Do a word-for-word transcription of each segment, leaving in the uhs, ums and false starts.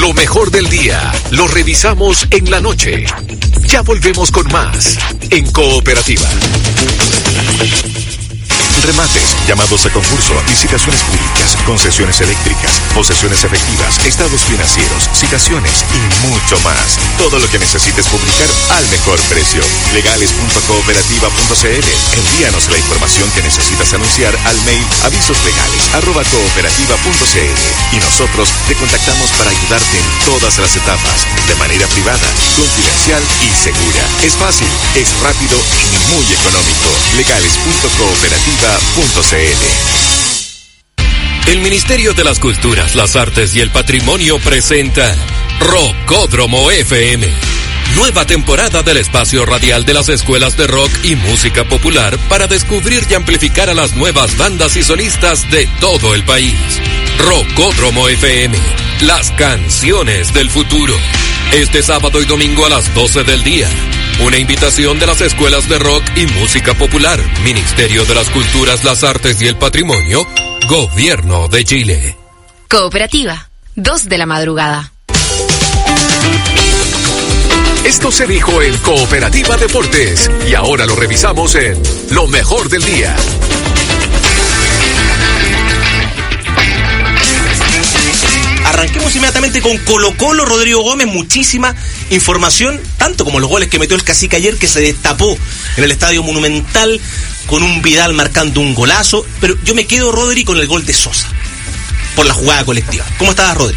Lo mejor del día lo revisamos en la noche. Ya volvemos con más en Cooperativa. Remates, llamados a concurso, licitaciones públicas, concesiones eléctricas, posesiones efectivas, estados financieros, citaciones y mucho más. Todo lo que necesites publicar al mejor precio. legales punto cooperativa punto c l. Envíanos la información que necesitas anunciar al mail avisoslegales arroba cooperativa punto c l y nosotros te contactamos para ayudarte en todas las etapas, de manera privada, confidencial y segura. Es fácil, es rápido y muy económico. legales punto cooperativa punto c l. El Ministerio de las Culturas, las Artes y el Patrimonio presenta Rockódromo F M. Nueva temporada del espacio radial de las escuelas de rock y música popular para descubrir y amplificar a las nuevas bandas y solistas de todo el país. Rockódromo F M, las canciones del futuro. Este sábado y domingo a las doce del día. Una invitación de las escuelas de rock y música popular, Ministerio de las Culturas, las Artes y el Patrimonio, Gobierno de Chile. Cooperativa, dos de la madrugada. Esto se dijo en Cooperativa Deportes y ahora lo revisamos en Lo Mejor del Día. Arranquemos inmediatamente con Colo Colo. Rodrigo Gómez, muchísima información, tanto como los goles que metió el Cacique ayer, que se destapó en el Estadio Monumental con un Vidal marcando un golazo. Pero yo me quedo, Rodri, con el gol de Sosa por la jugada colectiva. ¿Cómo estás, Rodri?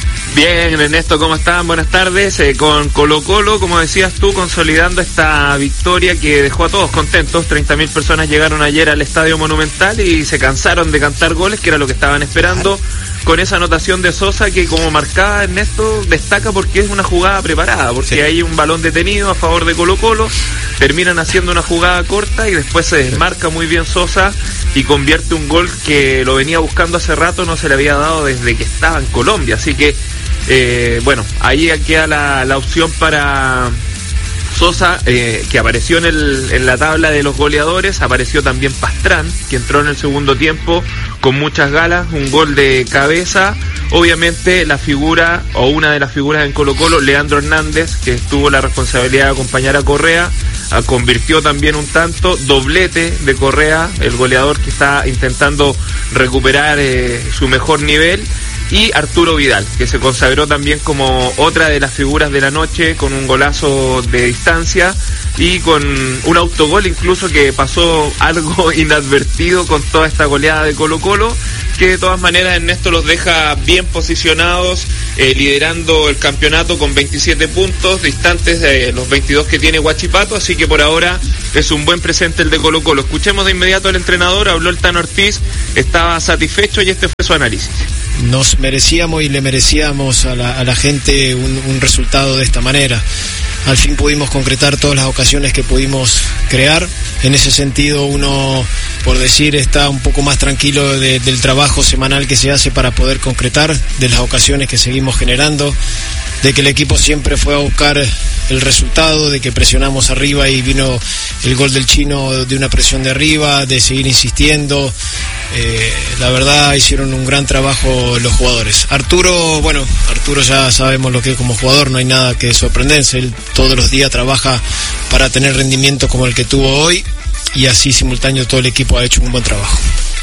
Bien, Ernesto, ¿cómo están? Buenas tardes. Eh, con Colo Colo, como decías tú, consolidando esta victoria que dejó a todos contentos. treinta mil personas llegaron ayer al Estadio Monumental y se cansaron de cantar goles, que era lo que estaban esperando, con esa anotación de Sosa que, como marcaba Ernesto, destaca porque es una jugada preparada, porque sí. Hay un balón detenido a favor de Colo Colo, terminan haciendo una jugada corta y después se desmarca muy bien Sosa y convierte un gol que lo venía buscando hace rato, no se le había dado desde que estaba en Colombia, así que Eh, bueno, ahí queda la, la opción para Sosa, eh, que apareció en, el, en la tabla de los goleadores. Apareció también Pastrán, que entró en el segundo tiempo con muchas galas, un gol de cabeza. Obviamente la figura, o una de las figuras en Colo Colo, Leandro Hernández, que tuvo la responsabilidad de acompañar a Correa, a, convirtió también un tanto, doblete de Correa, el goleador que está intentando recuperar eh, su mejor nivel. Y Arturo Vidal, que se consagró también como otra de las figuras de la noche, con un golazo de distancia y con un autogol incluso que pasó algo inadvertido con toda esta goleada de Colo Colo, que de todas maneras Ernesto los deja bien posicionados, eh, liderando el campeonato con veintisiete puntos, distantes de los veintidós que tiene Huachipato, así que por ahora es un buen presente el de Colo Colo. Escuchemos de inmediato al entrenador, habló el Tano Ortiz, estaba satisfecho y este fue su análisis. Nos merecíamos y le merecíamos a la, a la gente un, un resultado de esta manera. Al fin pudimos concretar todas las ocasiones que pudimos crear. En ese sentido, uno, por decir, está un poco más tranquilo de, del trabajo semanal que se hace para poder concretar, de las ocasiones que seguimos generando, de que el equipo siempre fue a buscar el resultado, de que presionamos arriba y vino el gol del Chino de una presión de arriba, de seguir insistiendo. Eh, la verdad hicieron un gran trabajo los jugadores. Arturo, bueno, Arturo ya sabemos lo que es como jugador, no hay nada que sorprenderse, él todos los días trabaja para tener rendimiento como el que tuvo hoy y así simultáneo todo el equipo ha hecho un buen trabajo.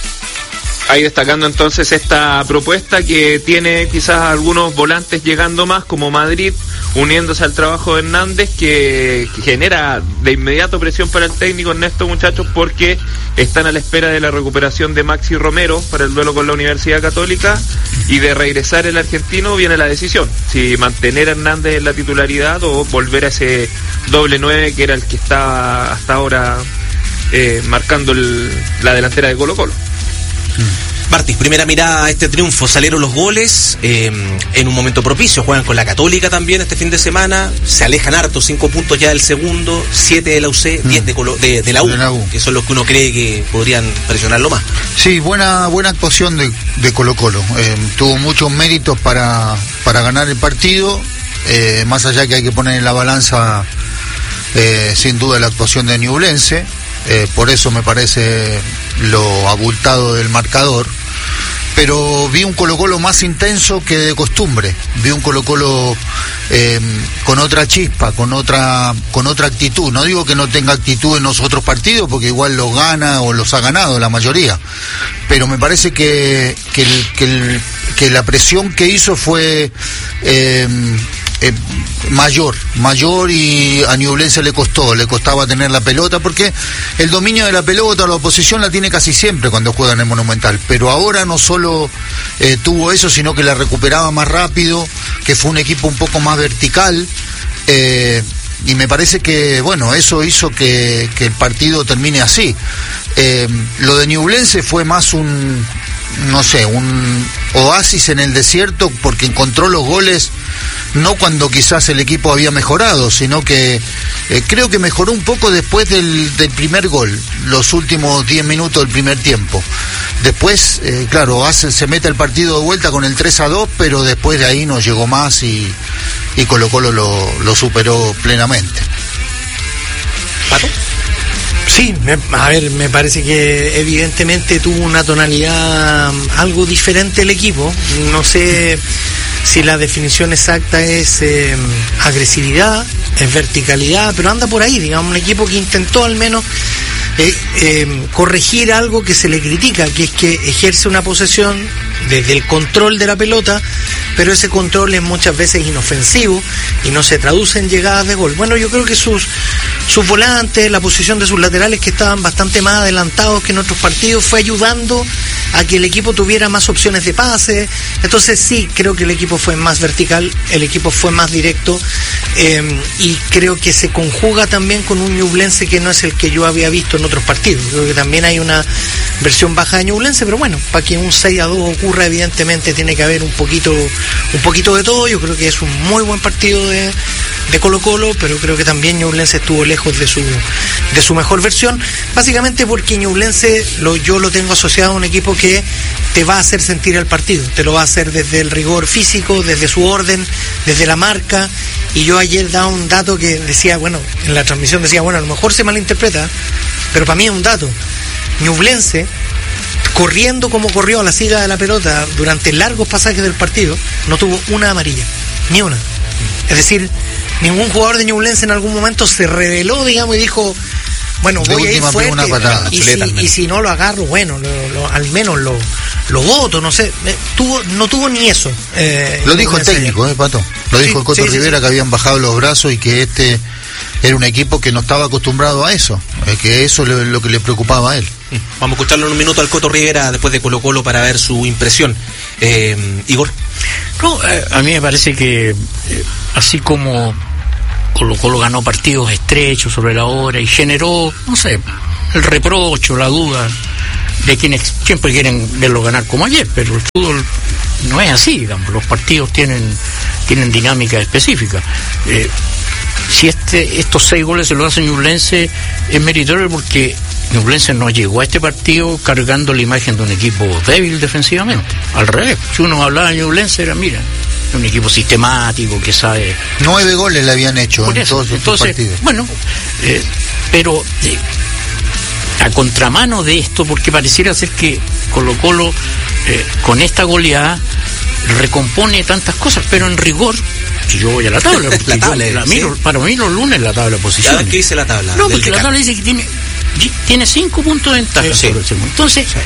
Ahí destacando entonces esta propuesta que tiene quizás algunos volantes llegando más, como Madrid, uniéndose al trabajo de Hernández, que, que genera de inmediato presión para el técnico Ernesto, muchachos, porque están a la espera de la recuperación de Maxi Romero para el duelo con la Universidad Católica, y de regresar el argentino viene la decisión, si mantener a Hernández en la titularidad o volver a ese doble nueve que era el que estaba hasta ahora eh, marcando el, la delantera de Colo Colo. Martí, primera mirada a este triunfo, salieron los goles eh, en un momento propicio, juegan con la Católica también este fin de semana, se alejan harto, cinco puntos ya del segundo, siete de la U C, diez de, de, de la U, de la U, que son los que uno cree que podrían presionarlo más. Sí, buena buena actuación de, de Colo Colo, eh, tuvo muchos méritos para, para ganar el partido, eh, más allá que hay que poner en la balanza eh, sin duda la actuación de Ñublense. Eh, por eso me parece lo abultado del marcador, pero vi un Colo-Colo más intenso que de costumbre, vi un Colo-Colo eh, con otra chispa, con otra con otra actitud. No digo que no tenga actitud en los otros partidos, porque igual los gana o los ha ganado la mayoría, pero me parece que, que, el, que, el, que la presión que hizo fue eh, eh, mayor, mayor y a Ñublense le costó, le costaba tener la pelota, porque el dominio de la pelota, la oposición la tiene casi siempre cuando juega en el Monumental, pero ahora no solo eh, tuvo eso, sino que la recuperaba más rápido, que fue un equipo un poco más vertical, eh, y me parece que, bueno, eso hizo que, que el partido termine así. Eh, lo de Ñublense fue más un, no sé, un oasis en el desierto, porque encontró los goles no cuando quizás el equipo había mejorado, sino que eh, creo que mejoró un poco después del, del primer gol, los últimos diez minutos del primer tiempo. Después, eh, claro, hace, se mete el partido de vuelta con el tres a dos, pero después de ahí no llegó más y, y Colo-Colo lo, lo superó plenamente. ¿Pato? Sí, me, a ver, me parece que evidentemente tuvo una tonalidad algo diferente el equipo. No sé si la definición exacta es eh, agresividad, es verticalidad, pero anda por ahí, digamos, un equipo que intentó al menos eh, eh, corregir algo que se le critica, que es que ejerce una posesión desde el control de la pelota, pero ese control es muchas veces inofensivo y no se traduce en llegadas de gol. Bueno, yo creo que sus sus volantes, la posición de sus laterales, que estaban bastante más adelantados que en otros partidos, fue ayudando a que el equipo tuviera más opciones de pase. Entonces sí, creo que el equipo fue más vertical, el equipo fue más directo, eh, y creo que se conjuga también con un Ñublense que no es el que yo había visto en otros partidos. Creo que también hay una versión baja de Ñublense, pero bueno, para que un seis a dos ocurra, evidentemente tiene que haber un poquito un poquito de todo. Yo creo que es un muy buen partido de, de Colo-Colo, pero creo que también Ñublense estuvo lejos de su de su mejor versión, básicamente porque Ñublense lo, yo lo tengo asociado a un equipo que te va a hacer sentir el partido, te lo va a hacer desde el rigor físico, desde su orden, desde la marca. Y yo ayer daba un dato que decía, bueno, en la transmisión decía, bueno, a lo mejor se malinterpreta, pero para mí es un dato. Ñublense, corriendo como corrió a la siga de la pelota durante largos pasajes del partido, no tuvo una amarilla, ni una. Es decir, ningún jugador de Ñublense en algún momento se rebeló, digamos, y dijo, bueno, de voy a ir fuerte, una patada, y, si, y si no lo agarro, bueno, lo, lo, al menos lo, lo voto, no sé. Eh, tuvo, no tuvo ni eso. Eh, lo dijo el técnico, ¿eh, Pato? Lo dijo sí, el Coto sí, Rivera, sí, sí. Que habían bajado los brazos y que este era un equipo que no estaba acostumbrado a eso, eh, que eso es lo, lo que le preocupaba a él. Vamos a escucharlo en un minuto al Coto Rivera después de Colo-Colo para ver su impresión. Eh, Igor. No, eh, a mí me parece que eh, así como Colo-Colo ganó partidos estrechos sobre la hora y generó, no sé, el reproche, la duda de quienes siempre quieren verlo ganar como ayer, pero el fútbol no es así, digamos, los partidos tienen tienen dinámica específica. Eh, si este estos seis goles se lo hace Ñublense, es meritorio porque Ñublense no llegó a este partido cargando la imagen de un equipo débil defensivamente. Al revés, si uno hablaba de Ñublense era, mira, un equipo sistemático que sabe. Nueve goles le habían hecho en eso, todos estos partidos. Bueno, eh, pero eh, a contramano de esto, porque pareciera ser que Colo-Colo eh, con esta goleada recompone tantas cosas, pero en rigor, si yo voy a la tabla, la tabla yo, la ¿sí? miro, para mí los lunes la tabla de posiciones. ¿Qué dice la tabla? No, porque la tabla dice que tiene tiene cinco puntos de ventaja sí, sobre sí. el segundo. Entonces, sí.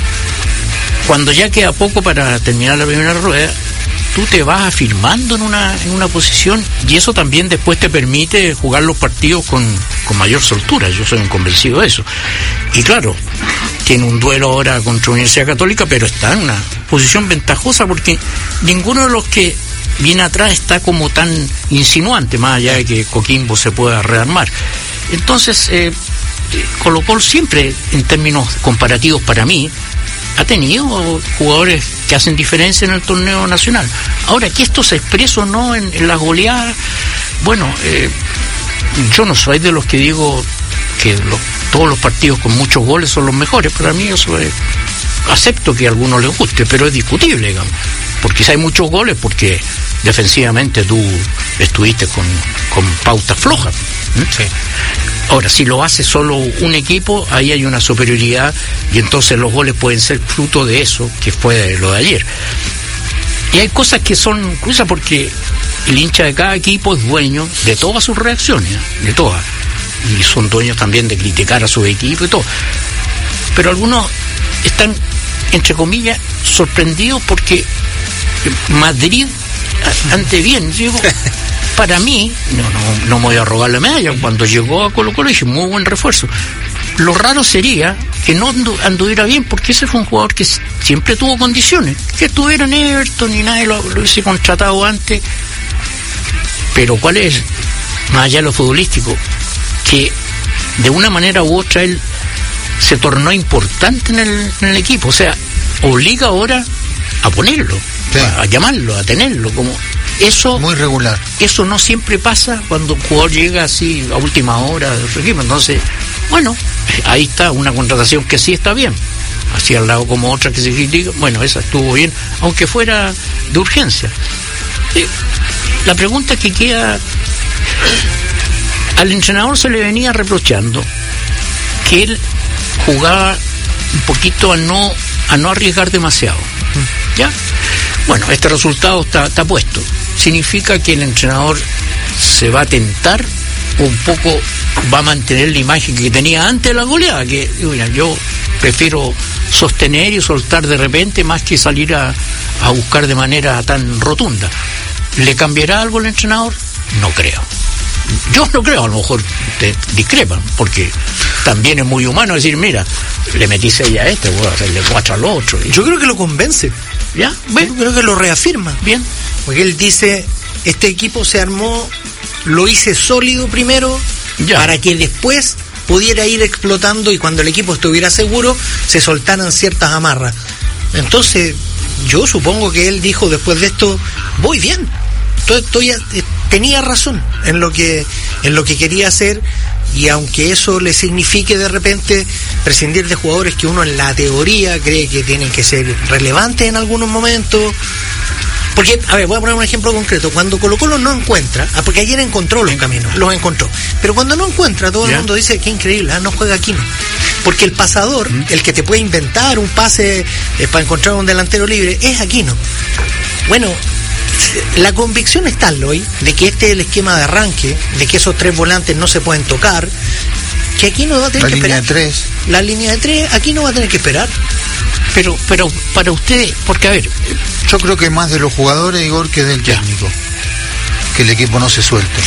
Cuando ya queda poco para terminar la primera rueda, tú te vas afirmando en una en una posición y eso también después te permite jugar los partidos con, con mayor soltura. Yo soy un convencido de eso. Y claro, tiene un duelo ahora contra Universidad Católica, pero está en una posición ventajosa porque ninguno de los que viene atrás está como tan insinuante, más allá de que Coquimbo se pueda rearmar. Entonces, eh, Colo-Colo siempre, en términos comparativos para mí, ha tenido jugadores que hacen diferencia en el torneo nacional. Ahora, que esto se expresa o no en, en las goleadas, bueno, eh, yo no soy de los que digo que los, todos los partidos con muchos goles son los mejores. Para mí eso es, acepto que a algunos les guste, pero es discutible, digamos. Porque si hay muchos goles, porque defensivamente tú estuviste con, con pautas flojas. ¿eh? Sí. Ahora, si lo hace solo un equipo, ahí hay una superioridad y entonces los goles pueden ser fruto de eso, que fue lo de ayer. Y hay cosas que son cruciales porque el hincha de cada equipo es dueño de todas sus reacciones, de todas. Y son dueños también de criticar a su equipo y todo. Pero algunos están, entre comillas, sorprendidos porque Madrid ante bien, digo, para mí, no, no, no me voy a robar la medalla, cuando llegó a Colo Colo dije, muy buen refuerzo. Lo raro sería que no anduviera bien, porque ese fue un jugador que siempre tuvo condiciones, que estuviera en Everton y nadie lo, lo hubiese contratado antes. Pero ¿cuál es? Más allá de lo futbolístico, que de una manera u otra él se tornó importante en el, en el equipo, o sea, obliga ahora a ponerlo, sí. a, a llamarlo, a tenerlo, como eso muy regular. Eso no siempre pasa cuando un jugador llega así a última hora de su equipo. Entonces, bueno, ahí está una contratación que sí está bien, así al lado como otra que se critica. Bueno, esa estuvo bien, aunque fuera de urgencia. Eh, la pregunta que queda, al entrenador se le venía reprochando que él jugaba un poquito a no a no arriesgar demasiado, ¿ya? Bueno, este resultado está, está puesto. ¿Significa que el entrenador se va a tentar o un poco va a mantener la imagen que tenía antes de la goleada? Que, mira, yo prefiero sostener y soltar de repente más que salir a, a buscar de manera tan rotunda. ¿Le cambiará algo el entrenador? No creo. Yo no creo, a lo mejor te discrepan, porque también es muy humano decir, mira, le metí seis a este, voy a hacerle cuatro al otro. Yo creo que lo convence. ¿Ya? Yo creo que lo reafirma. Bien. Porque él dice, este equipo se armó, lo hice sólido primero, ya, para que después pudiera ir explotando y cuando el equipo estuviera seguro, se soltaran ciertas amarras. Entonces, yo supongo que él dijo después de esto, voy bien. Estoy, estoy, tenía razón en lo que en lo que quería hacer, y aunque eso le signifique de repente prescindir de jugadores que uno en la teoría cree que tienen que ser relevantes en algunos momentos, porque, a ver, voy a poner un ejemplo concreto. Cuando Colo Colo no encuentra, ah, porque ayer encontró los caminos, los encontró, pero cuando no encuentra, todo el mundo dice que increíble, ah, no juega Aquino, porque el pasador, ¿Mm? el que te puede inventar un pase eh, para encontrar un delantero libre, es Aquino. Bueno, la convicción está hoy de que este es el esquema de arranque, de que esos tres volantes no se pueden tocar, que aquí no va a tener la que línea esperar. De tres. La línea de tres, aquí no va a tener que esperar. Pero, pero para ustedes, porque a ver, yo creo que más de los jugadores, Igor, que del ya. técnico, que el equipo no se suelte.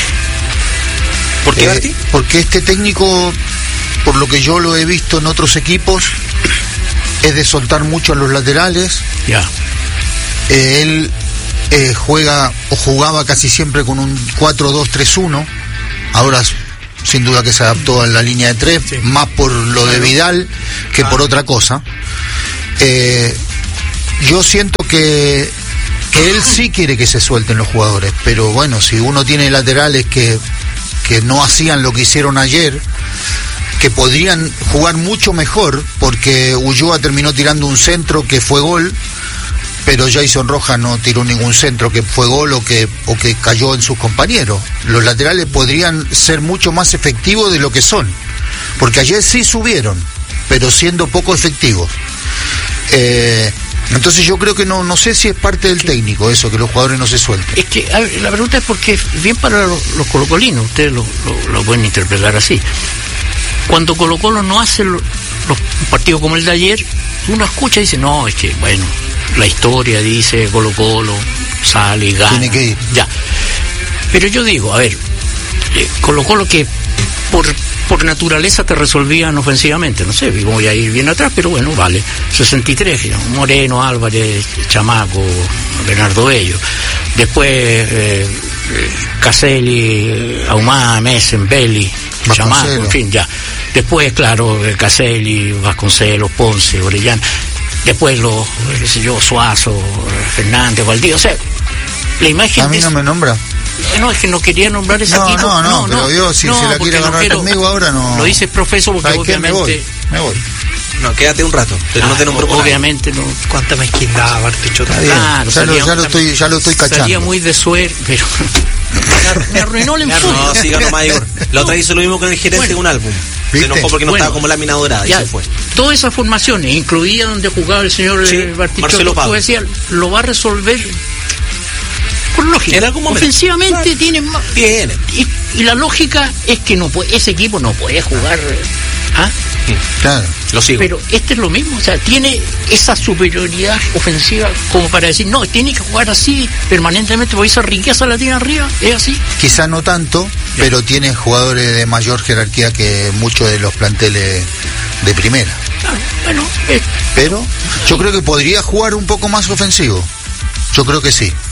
¿Por qué, eh, porque este técnico, por lo que yo lo he visto en otros equipos, es de soltar mucho a los laterales. Ya. Eh, él eh, juega o jugaba casi siempre con un cuatro dos tres uno. Ahora sin duda que se adaptó a la línea de tres, sí. más por lo de Vidal que ah. por otra cosa. Eh, yo siento que, que él sí quiere que se suelten los jugadores, pero bueno, si uno tiene laterales que, que no hacían lo que hicieron ayer, que podrían jugar mucho mejor, porque Ulloa terminó tirando un centro que fue gol, pero Jason Rojas no tiró ningún centro que fue gol o que, o que cayó en sus compañeros. Los laterales podrían ser mucho más efectivos de lo que son, porque ayer sí subieron, pero siendo poco efectivos. Eh, entonces yo creo que no no sé si es parte del técnico eso, que los jugadores no se suelten. Es que a ver, la pregunta es porque bien para los, los colocolinos, ustedes lo, lo, lo pueden interpretar así. Cuando Colo Colo no hace los, los partidos como el de ayer, uno escucha y dice, no, es que bueno, la historia dice Colo Colo sale y gana. Tiene que ir. Ya. Pero yo digo, a ver, eh, Colo Colo que por por naturaleza te resolvían ofensivamente, no sé, voy a ir bien atrás, pero bueno, vale, sesenta y tres, Moreno, Álvarez, Chamaco, Bernardo Bello, después eh, Caselli, Ahumada, Messen, Belli, Chamaco, en fin, ya, después, claro, Caselli, Vasconcelos, Ponce, Orellana, después los, qué sé yo, Suazo, Fernández, Valdivia, o sea, la imagen... A mí no me nombra. No, es que no quería nombrar ese no, equipo. No, no, no, pero yo, si no, se la quiere agarrar no quiero, conmigo ahora, no. Lo dices profeso porque obviamente... Me voy, me voy. No, quédate un rato, pero ah, no te nombro por obviamente no. Cuánta mezquindad, Bartichotto. Claro, ya, lo, ya, lo estoy, ya lo estoy cachando. Salía muy de suerte, pero... me arruinó el enfoque. No, siga nomás, Igor. La otra hizo lo mismo con el gerente bueno, de un álbum. ¿Viste? Se enojó porque no bueno, estaba como lámina dorada ya, y se fue. Todas esas formaciones, incluida donde jugaba el señor sí, Bartichotto, tú decías, lo va a resolver por lógica. En algún momento. Ofensivamente claro. tiene más. Tiene. Y, y la lógica es que no puede, ese equipo no puede jugar. ¿Ah? Claro, lo sigo. Pero este es lo mismo, o sea, tiene esa superioridad ofensiva como para decir, no, tiene que jugar así permanentemente porque esa riqueza la tiene arriba, es así. Quizá no tanto, yeah. pero tiene jugadores de mayor jerarquía que muchos de los planteles de primera. Claro, bueno. Eh. Pero yo creo que podría jugar un poco más ofensivo, yo creo que sí.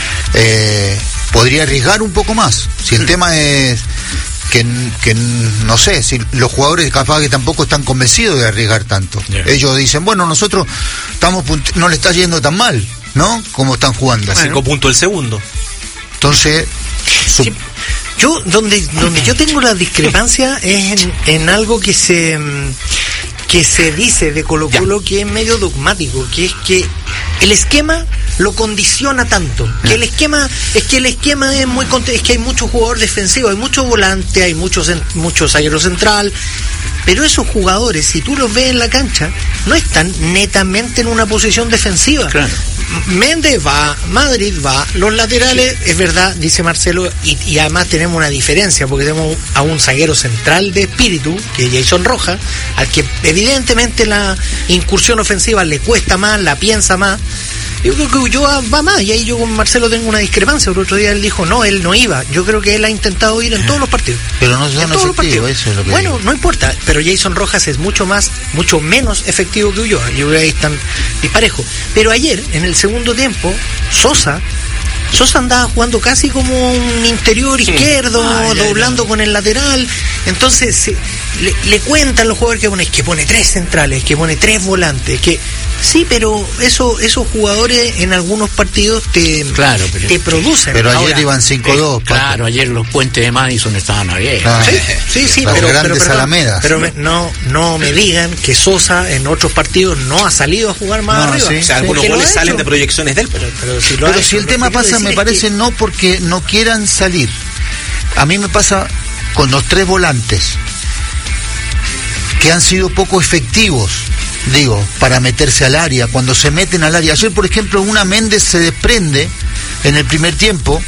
Eh, podría arriesgar un poco más, si el mm. tema es... Que, que no sé, si los jugadores capaz que tampoco están convencidos de arriesgar tanto. Yeah. Ellos dicen, bueno, nosotros estamos no le está yendo tan mal, ¿no? Como están jugando. Bueno. Cinco puntos el segundo. Entonces, su... sí. yo donde donde yo tengo la discrepancia es en, en algo que se que se dice de Colo Colo que es medio dogmático, que es que el esquema lo condiciona tanto, que el esquema es que el esquema es muy es que hay muchos jugadores defensivos, hay muchos volantes, hay muchos muchos zagueros central, pero esos jugadores, si tú los ves en la cancha, no están netamente en una posición defensiva. Claro. Méndez va, Madrid va, los laterales, es verdad, dice Marcelo, y, y además tenemos una diferencia, porque tenemos a un zaguero central de espíritu, que es Jason Rojas, al que evidentemente la incursión ofensiva le cuesta más, la piensa más. Yo creo que Ulloa va más, y ahí yo con Marcelo tengo una discrepancia. El otro día él dijo, no, él no iba. Yo creo que él ha intentado ir en todos los partidos. Pero no son efectivos, eso es lo que Bueno, digo. No importa, pero Jason Rojas es mucho más, mucho menos efectivo que Ulloa. Yo creo que ahí están disparejos. Pero ayer, en el segundo tiempo, Sosa... Sosa andaba jugando casi como un interior izquierdo, ah, ya, doblando ya. con el lateral. Entonces se, le, le cuentan los jugadores que pone, que pone tres centrales, que pone tres volantes, que sí, pero eso, esos jugadores en algunos partidos te, claro, pero, te producen. Pero ayer Ahora, iban cinco dos. Eh, claro, ayer los puentes de Madison estaban abiertos. Ah, sí, sí, sí, las pero, grandes pero, alamedas. Pero me, no, no me digan que Sosa en otros partidos no ha salido a jugar más no, arriba. Sí, o sea, algunos goles salen de proyecciones de él. Pero, pero si, pero si el no tema pasa, me parece que... no porque no quieran salir. A mí me pasa con los tres volantes que han sido poco efectivos, digo, para meterse al área, cuando se meten al área. Ayer, por ejemplo, una Méndez se desprende en el primer tiempo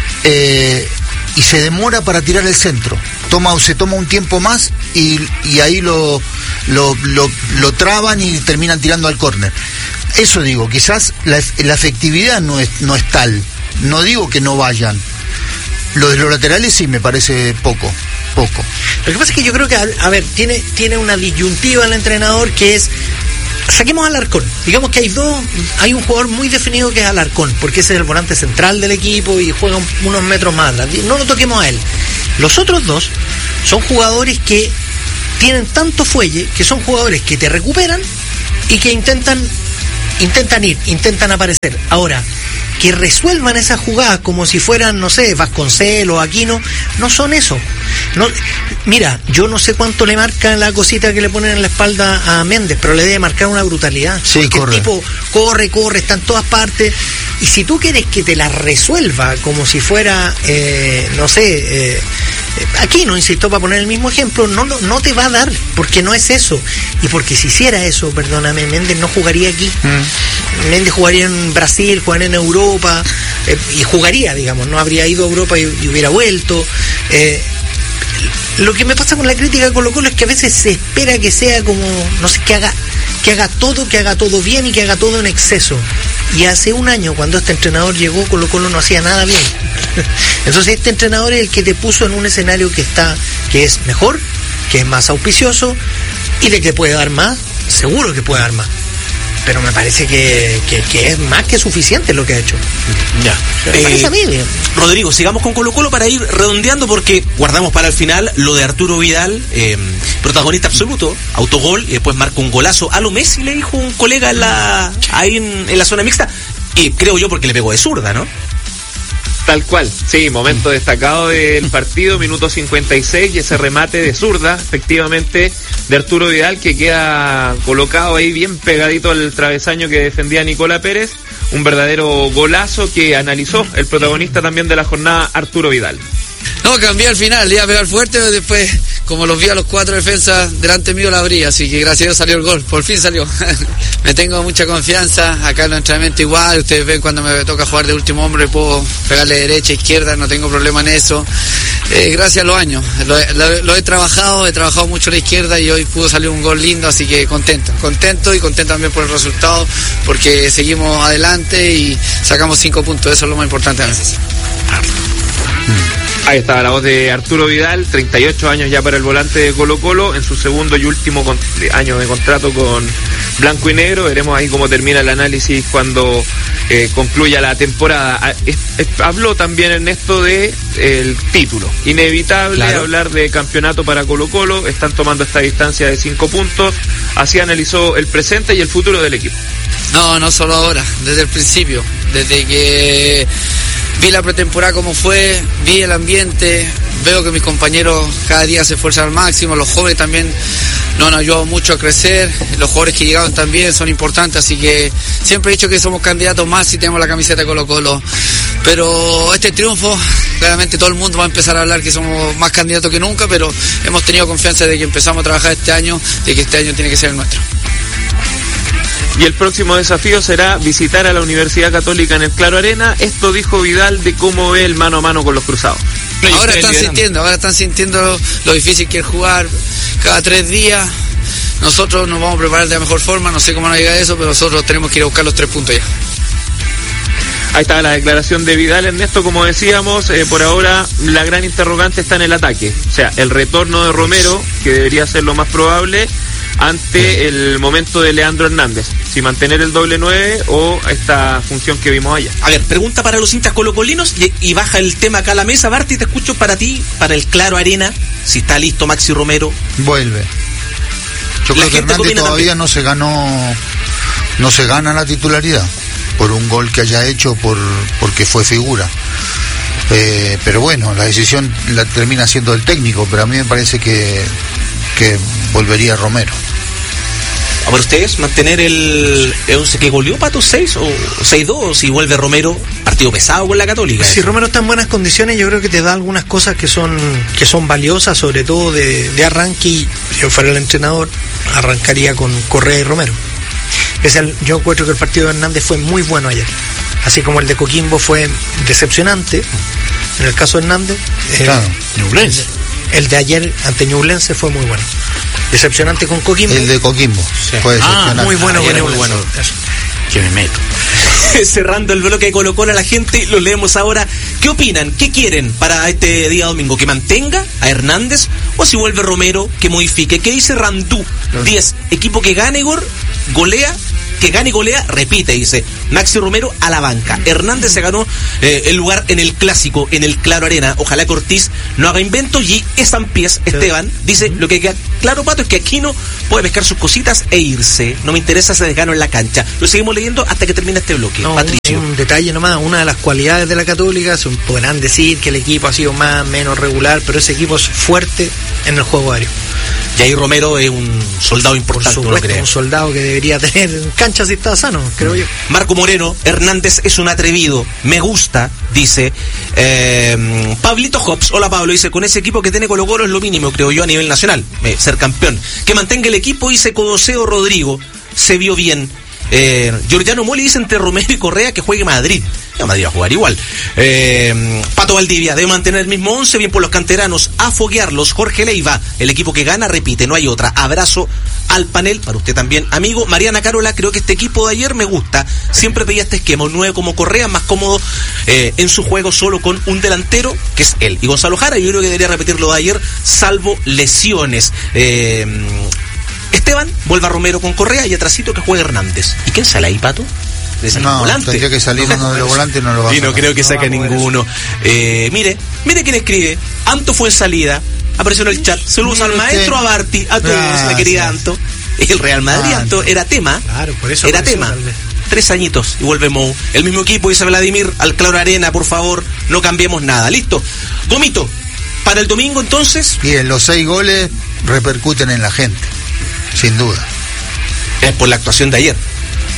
eh, y se demora para tirar el centro. Toma, se toma un tiempo más y, y ahí lo, lo, lo, lo traban y terminan tirando al córner. Eso digo, quizás la, la efectividad no es, no es tal. No digo que no vayan. Lo de los laterales sí me parece poco, poco. Lo que pasa es que yo creo que, a ver, tiene, tiene una disyuntiva el entrenador que es, saquemos a Alarcón. Digamos que hay dos, hay un jugador muy definido que es Alarcón, porque ese es el volante central del equipo y juega unos metros más atrás. No lo toquemos a él. Los otros dos son jugadores que tienen tanto fuelle, que son jugadores que te recuperan y que intentan intentan ir, intentan aparecer. Ahora, que resuelvan esas jugadas como si fueran, no sé, Vasconcelos o Aquino, no son eso. No, mira, yo no sé cuánto le marca la cosita que le ponen en la espalda a Méndez, pero le debe marcar una brutalidad. Sí, porque corre. El tipo corre, corre, está en todas partes. Y si tú quieres que te la resuelva como si fuera, eh, no sé, eh, Aquino, insisto, para poner el mismo ejemplo, no, no, no te va a dar, porque no es eso. Y porque si hiciera eso, perdóname, Méndez no jugaría aquí. Mm. Méndez jugaría en Brasil, jugaría en Europa, eh, y jugaría, digamos, no habría ido a Europa y, y hubiera vuelto. Eh, lo que me pasa con la crítica de Colo Colo es que a veces se espera que sea como, no sé, que haga, que haga todo, que haga todo bien y que haga todo en exceso. Y hace un año, cuando este entrenador llegó, Colo Colo no hacía nada bien. Entonces este entrenador es el que te puso en un escenario que está, que es mejor, que es más auspicioso, y de que puede dar más, seguro que puede dar más. Pero me parece que, que, que es más que suficiente lo que ha hecho. Ya. Me parece a mí, bien. Rodrigo, sigamos con Colo Colo para ir redondeando, porque guardamos para el final lo de Arturo Vidal, eh, protagonista absoluto, autogol, y después marca un golazo. A lo Messi le dijo un colega en la, ahí en, en la zona mixta, y creo yo porque le pegó de zurda, ¿no? Tal cual, sí, momento destacado del partido, minuto cincuenta y seis, y ese remate de zurda, efectivamente, de Arturo Vidal, que queda colocado ahí bien pegadito al travesaño que defendía Nicolás Pérez. un verdadero golazo que analizó el protagonista también de la jornada, Arturo Vidal. No, cambié al final, iba a pegar fuerte, pero después, como los vi a los cuatro defensas delante mío, la abrí, así que gracias a Dios salió el gol, por fin salió. Me tengo mucha confianza, acá en el entrenamiento igual, ustedes ven cuando me toca jugar de último hombre, puedo pegarle derecha, izquierda, no tengo problema en eso. Eh, gracias a los años, lo, lo, lo he trabajado, he trabajado mucho a la izquierda y hoy pudo salir un gol lindo, así que contento, contento y contento también por el resultado, porque seguimos adelante y sacamos cinco puntos, eso es lo más importante a mí. Ahí estaba la voz de Arturo Vidal, treinta y ocho años ya para el volante de Colo-Colo, en su segundo y último con, año de contrato con Blanco y Negro. Veremos ahí cómo termina el análisis cuando eh, concluya la temporada. Es, es, habló también Ernesto de el título. Inevitable claro. hablar de campeonato para Colo-Colo, están tomando esta distancia de cinco puntos. Así analizó el presente y el futuro del equipo. No, no solo ahora, desde el principio, desde que vi la pretemporada como fue, vi el ambiente, veo que mis compañeros cada día se esfuerzan al máximo, los jóvenes también nos han ayudado mucho a crecer, los jugadores que llegaron también son importantes, así que siempre he dicho que somos candidatos más si tenemos la camiseta de Colo-Colo, pero este triunfo, claramente todo el mundo va a empezar a hablar que somos más candidatos que nunca, pero hemos tenido confianza de que empezamos a trabajar este año, de que este año tiene que ser el nuestro. Y el próximo desafío será visitar a la Universidad Católica en el Claro Arena. Esto dijo Vidal de cómo ve el mano a mano con los cruzados. Ahora están sintiendo, ahora están sintiendo lo difícil que es jugar cada tres días. Nosotros nos vamos a preparar de la mejor forma, no sé cómo nos llega eso, pero nosotros tenemos que ir a buscar los tres puntos ya. Ahí está la declaración de Vidal, Ernesto, como decíamos, eh, por ahora la gran interrogante está en el ataque. O sea, el retorno de Romero, que debería ser lo más probable, ante el momento de Leandro Hernández, si mantener el doble nueve o esta función que vimos allá. A ver, pregunta para los hinchas colocolinos y, y baja el tema acá a la mesa. Barty, te escucho para ti, para el Claro Arena, si está listo Maxi Romero. Vuelve. Yo creo que Hernández todavía no se ganó, no se gana la titularidad por un gol que haya hecho, por porque fue figura. Eh, pero bueno, la decisión la termina siendo el técnico, pero a mí me parece que que volvería Romero. A ver, ustedes, mantener el once que goleó Pato seis o seis dos, o si vuelve Romero, partido pesado con la Católica. Si Romero está en buenas condiciones, yo creo que te da algunas cosas que son que son valiosas, sobre todo de, de arranque, y si yo fuera el entrenador, arrancaría con Correa y Romero. Es el, yo encuentro que el partido de Hernández fue muy bueno ayer, así como el de Coquimbo fue decepcionante. En el caso de Hernández, claro, eh, el de ayer ante Ñublense fue muy bueno. Decepcionante con Coquimbo. El de Coquimbo sí. fue decepcionante. Ah, muy bueno con Ñublense. Bueno. Que me meto. Cerrando el bloque de Colo-Colo a la gente, lo leemos ahora. ¿Qué opinan? ¿Qué quieren para este día domingo? ¿Que mantenga a Hernández o si vuelve Romero, que modifique? ¿Qué dice Randú? diez. Equipo que gane, Igor, golea, que gane y golea, repite, dice Maxi Romero a la banca. Hernández se ganó eh, el lugar en el clásico, en el Claro Arena. Ojalá Cortiz no haga inventos. Y Estampías, Esteban, dice, lo que queda claro, Pato, es que Aquino puede pescar sus cositas e irse. No me interesa ese desgano en la cancha. Lo seguimos leyendo hasta que termine este bloque. No, Patricio. Un, un detalle nomás, una de las cualidades de la Católica, se podrán decir que el equipo ha sido más menos regular, pero ese equipo es fuerte en el juego aéreo. Y ahí Romero es un soldado importante. Por supuesto, un soldado que debería tener cancha si está sano, creo yo. Marco Moreno, Hernández es un atrevido, me gusta, dice eh, Pablito Hobbs. Hola Pablo, dice, con ese equipo que tiene Colo-Colo es lo mínimo, creo yo, a nivel nacional, eh, ser campeón. Que mantenga el equipo, dice Codoseo Rodrigo, se vio bien. Eh, Giordano Moli dice entre Romero y Correa que juegue Madrid. Ya Madrid va a jugar igual. Eh, Pato Valdivia debe mantener el mismo once, bien por los canteranos, a foguearlos. Jorge Leiva, el equipo que gana repite, no hay otra. Abrazo al panel, para usted también, amigo. Mariana Carola, creo que este equipo de ayer me gusta. Siempre pedía este esquema, un nueve como Correa, más cómodo eh, en su juego solo con un delantero, que es él. Y Gonzalo Jara, yo creo que debería repetir lo de ayer, salvo lesiones. Eh... Esteban, vuelva Romero con Correa y atrasito que juegue Hernández. ¿Y quién sale ahí, Pato? No, volante. Tendría que salir uno de los volantes y no lo va a Y no creo que no saque ninguno. Eh, mire, mire quién escribe. Anto fue en salida. Apareció en el chat. Saludos al maestro, a Barty, a todos, ah, mi querida Anto. El Real Madrid, ah, Anto, era tema. Claro, por eso. Era tema. Tres añitos y vuelve Mou. El mismo equipo, dice Vladimir, al Claro Arena, por favor, no cambiemos nada. Listo. Gomito, para el domingo entonces. Bien, los seis goles repercuten en la gente. Sin duda. Es por la actuación de ayer.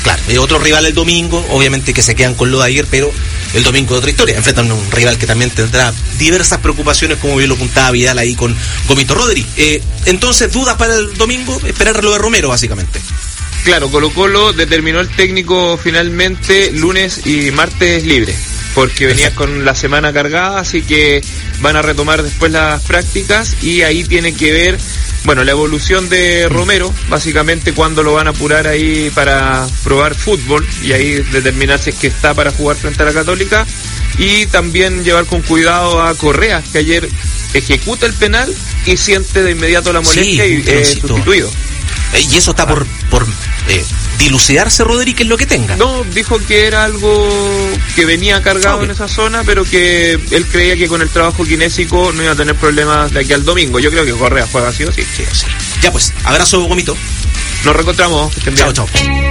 Claro, y otro rival el domingo, obviamente que se quedan con lo de ayer, pero el domingo es otra historia. Enfrentan a un rival que también tendrá diversas preocupaciones, como bien lo apuntaba Vidal ahí con Gomito. Rodri, eh, entonces, ¿dudas para el domingo? Esperar lo de Romero, básicamente. Claro, Colo-Colo determinó el técnico finalmente lunes y martes libre, porque venía con la semana cargada, así que van a retomar después las prácticas y ahí tiene que ver, bueno, la evolución de Romero, básicamente cuándo lo van a apurar ahí para probar fútbol y ahí determinar si es que está para jugar frente a la Católica, y también llevar con cuidado a Correa, que ayer ejecuta el penal y siente de inmediato la molestia sí, y es eh, sustituido. Y eso está por, por eh, dilucidarse, Rodríguez, en lo que tenga. No, dijo que era algo que venía cargado okay. en esa zona, pero que él creía que con el trabajo kinésico no iba a tener problemas de aquí al domingo. Yo creo que Correa juega así o sí. Sí, sí. Ya pues, abrazo, Gomito. Nos reencontramos. Chao, chao.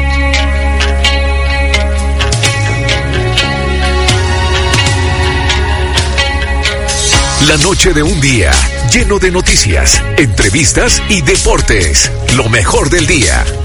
La noche de un día lleno de noticias, entrevistas y deportes. Lo mejor del día.